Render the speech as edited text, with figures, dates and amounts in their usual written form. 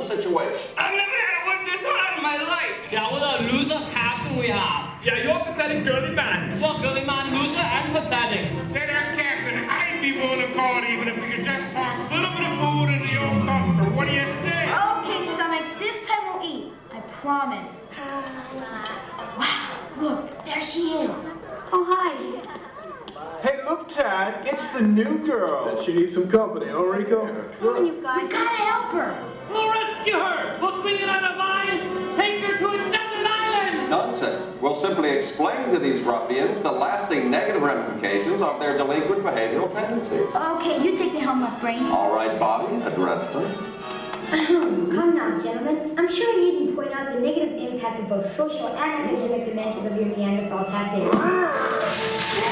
situation. I've never had one this hard in my life. Yeah, what a loser captain we have. Yeah, you're a pathetic girly man. You're girly man, loser, and pathetic. Say there, Captain, I'd be willing to call it even if we could just toss a little bit of food in the old dumpster. What do you say? Okay, Stomach, this time we'll eat. I promise. Wow, look, there she is. Oh, hi. Hey, look, Tad, it's the new girl. Bet she needs some company, huh, Rico? Come on, you guys. We gotta help her. We'll rescue her. We'll swing it on a vine, take her to a desert island. Nonsense. We'll simply explain to these ruffians the lasting negative ramifications of their delinquent behavioral tendencies. Okay, you take the helm off, Brain. All right, Bobby, address them. Come now, gentlemen. I'm sure you needn't point out the negative impact of both social and academic dimensions of your Neanderthal tactics.